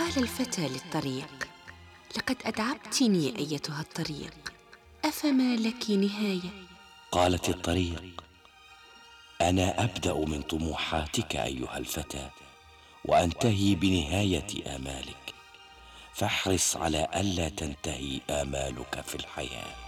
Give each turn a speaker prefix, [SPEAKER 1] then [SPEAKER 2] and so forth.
[SPEAKER 1] قال الفتى للطريق: لقد أتعبتني أيتها الطريق، أفما لك نهاية؟
[SPEAKER 2] قالت الطريق: أنا أبدأ من طموحاتك أيها الفتى، وأنتهي بنهاية آمالك، فاحرص على ألا تنتهي آمالك في الحياة.